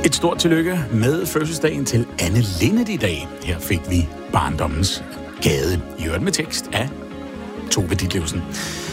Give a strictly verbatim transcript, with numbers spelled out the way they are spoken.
Et stort tillykke med fødselsdagen til Anne Linnet i dag. Her fik vi barndommens gade, i øvrigt med tekst af Tove Ditlevsen.